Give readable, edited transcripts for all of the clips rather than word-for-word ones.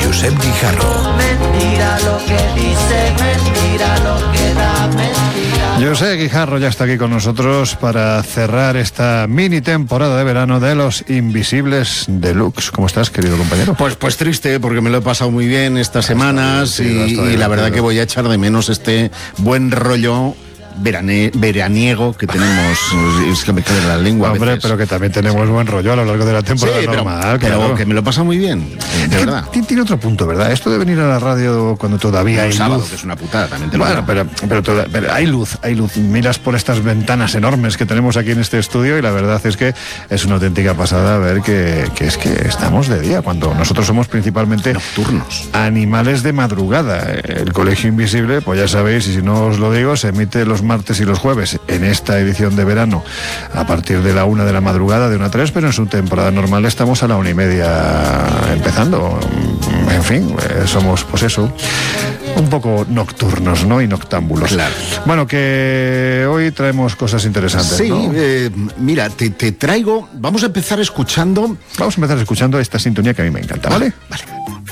Josep Guijarro. Mentira lo que dice, mentira lo que da, mentira. Josep Guijarro ya está aquí con nosotros para cerrar esta mini temporada de verano de Los Invisibles Deluxe. ¿Cómo estás, querido compañero? Pues triste, porque me lo he pasado muy bien estas semanas y la verdad que voy a echar de menos este buen rollo veraniego que tenemos. Es que me queda la lengua. Hombre, pero que también tenemos buen rollo a lo largo de la temporada normal. Pero claro. que me lo he pasado muy bien, de verdad. Tiene otro punto, ¿verdad? Esto de venir a la radio cuando todavía hay sábado, luz. que es una putada, también te lo digo. Pero hay luz. Miras por estas ventanas enormes que tenemos aquí en este estudio y la verdad es que es una auténtica pasada ver que es que estamos de día, cuando nosotros somos principalmente nocturnos, animales de madrugada. El Colegio Invisible, pues ya sabéis, y si no os lo digo, se emite los martes y los jueves en esta edición de verano a partir de la 1 de la madrugada, de 1 a 3, pero en su temporada normal estamos a la 1:30 empezando. En fin, somos, pues eso, un poco nocturnos, ¿no? Y noctámbulos. Claro. Bueno, que hoy traemos cosas interesantes, sí, ¿no? Mira, te traigo... Vamos a empezar escuchando esta sintonía que a mí me encanta, ¿vale? Vale.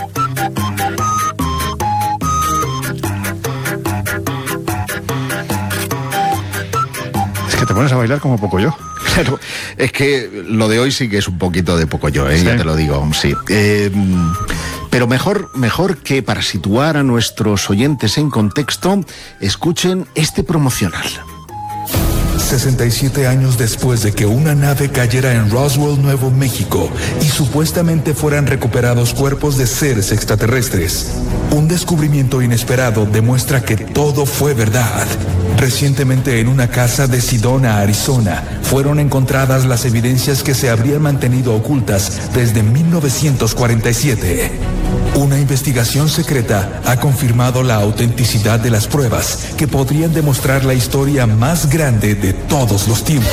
Que te pones a bailar como poco yo. Claro, es que lo de hoy sí que es un poquito de poco yo, ¿Sí? Ya te lo digo, sí. Pero mejor que para situar a nuestros oyentes en contexto, escuchen este promocional. 67 años después de que una nave cayera en Roswell, Nuevo México, y supuestamente fueran recuperados cuerpos de seres extraterrestres, un descubrimiento inesperado demuestra que todo fue verdad. Recientemente, en una casa de Sedona, Arizona, fueron encontradas las evidencias que se habrían mantenido ocultas desde 1947. Una investigación secreta ha confirmado la autenticidad de las pruebas que podrían demostrar la historia más grande de todos los tiempos.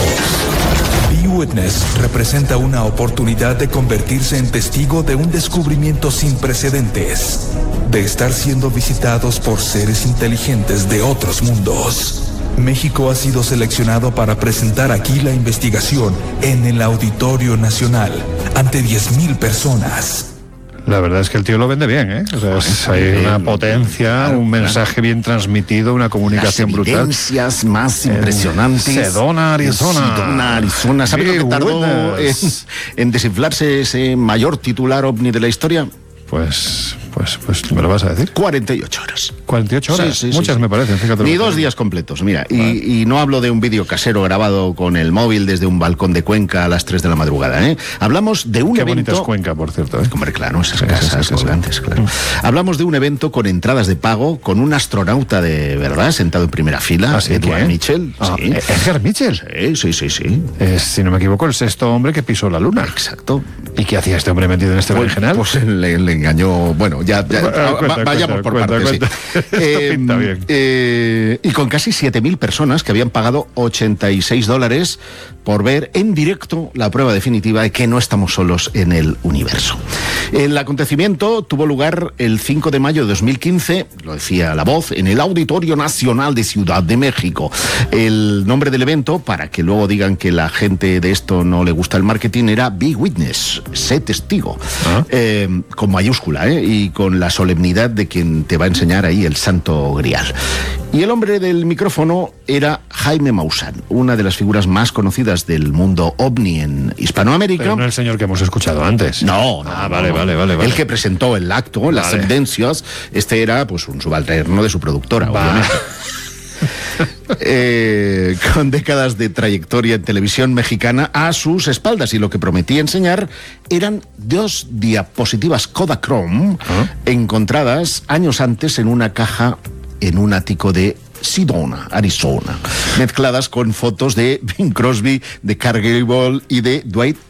Be Witness representa una oportunidad de convertirse en testigo de un descubrimiento sin precedentes, de estar siendo visitados por seres inteligentes de otros mundos. México ha sido seleccionado para presentar aquí la investigación en el Auditorio Nacional, ante 10,000 personas. La verdad es que el tío lo vende bien, ¿eh? O sea, hay una potencia, un mensaje bien transmitido, una comunicación brutal. Las evidencias más impresionantes. Sedona, Arizona. ¿Sabes lo que tardó en desinflarse ese mayor titular ovni de la historia? Pues me lo vas a decir. 48 horas. 48 horas. Sí, Muchas me parecen, fíjate. Ni 2 días completos, mira. Vale. Y no hablo de un vídeo casero grabado con el móvil desde un balcón de Cuenca a las 3 de la madrugada, ¿eh? Hablamos de un Qué evento... bonita es Cuenca, por cierto, ¿eh? Hombre, claro, esas casas colgantes, claro. Hablamos de un evento con entradas de pago, con un astronauta de verdad sentado en primera fila, Edward Mitchell. Sí. ¿Edgar Mitchell? Sí. Si no me equivoco, el 6º hombre que pisó la luna. Exacto. ¿Y qué hacía este hombre metido en este berenjenal? Pues le engañó... Bueno, vayamos por partes. Sí. Pinta bien. Y con casi 7,000 personas que habían pagado $86 por ver en directo la prueba definitiva de que no estamos solos en el universo. El acontecimiento tuvo lugar el 5 de mayo de 2015, lo decía La Voz, en el Auditorio Nacional de Ciudad de México. El nombre del evento, para que luego digan que la gente de esto no le gusta el marketing, era Be Witness, sé testigo, con mayúscula, y con la solemnidad de quien te va a enseñar ahí el Santo Grial. Y el hombre del micrófono era Jaime Maussan, una de las figuras más conocidas del mundo ovni en Hispanoamérica. Pero no el señor que hemos escuchado antes. No. Vale. El que presentó el acto, las evidencias, era pues un subalterno de su productora, obviamente. Con décadas de trayectoria en televisión mexicana a sus espaldas, y lo que prometía enseñar eran 2 diapositivas Kodachrome encontradas años antes en una caja en un ático de Sedona, Arizona, mezcladas con fotos de Bing Crosby, de Clark Gable y de Dwight